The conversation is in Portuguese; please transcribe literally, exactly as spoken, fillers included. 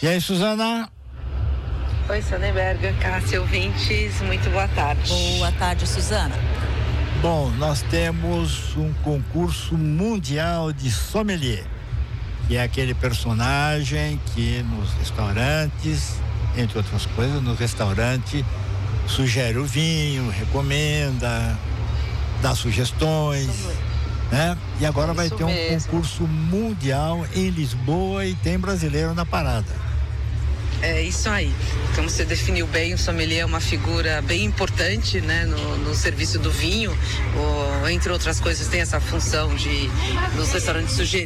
E aí, Suzana? Oi, Sonnenberger, Cássia, ouvintes, muito boa tarde. Boa tarde, Suzana. Bom, nós temos um concurso mundial de sommelier, que é aquele personagem que nos restaurantes, entre outras coisas, no restaurante sugere o vinho, recomenda, dá sugestões, né? E agora vai ter um concurso mundial em Lisboa e tem brasileiro na parada. É isso aí. Como você definiu bem, o sommelier é uma figura bem importante, né, no, no serviço do vinho. O, entre outras coisas, tem essa função de nos restaurantes sugerir